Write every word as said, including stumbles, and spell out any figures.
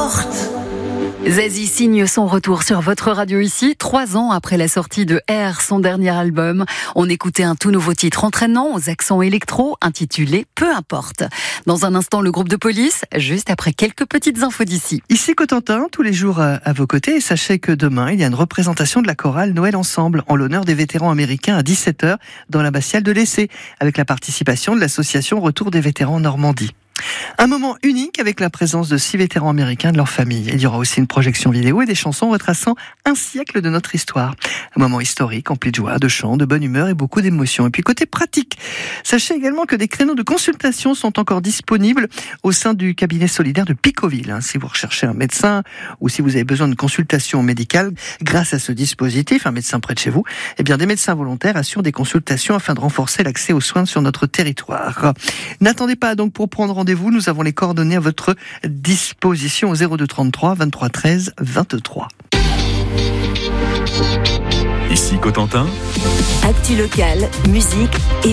porte. Zazie signe son retour sur votre radio ici, trois ans après la sortie de R, son dernier album. On écoutait un tout nouveau titre entraînant aux accents électro, intitulé Peu importe. Dans un instant, le groupe de police, juste après quelques petites infos d'ici. Ici Cotentin, tous les jours à vos côtés. Et sachez que demain, il y a une représentation de la chorale Noël Ensemble en l'honneur des vétérans américains à dix-sept heures dans l'abbatiale de l'Essai, avec la participation de l'association Retour des vétérans Normandie. Un moment unique avec la présence de six vétérans américains et de leur famille. Il y aura aussi une projection vidéo et des chansons retraçant un siècle de notre histoire. Un moment historique, empli de joie, de chant, de bonne humeur et beaucoup d'émotions. Et puis côté pratique, sachez également que des créneaux de consultation sont encore disponibles au sein du cabinet solidaire de Picoville. Si vous recherchez un médecin ou si vous avez besoin de consultation médicale, grâce à ce dispositif, un médecin près de chez vous, eh bien des médecins volontaires assurent des consultations afin de renforcer l'accès aux soins sur notre territoire. N'attendez pas donc pour prendre rendez-vous, nous avons les coordonnées à votre disposition au zéro deux trente-trois vingt-trois treize vingt-trois. Ici Cotentin. Actu locale, musique et